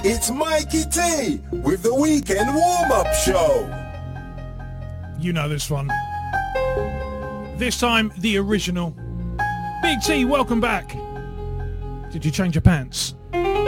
It's Mikey T with the Weekend Warm-Up Show. You know this one. This time, the original. Big T, welcome back. Did you change your pants?